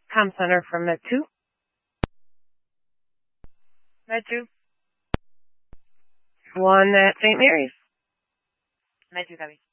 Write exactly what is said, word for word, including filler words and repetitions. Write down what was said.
Com Center from Med two. Med two. One at Saint Mary's. Med two, copy.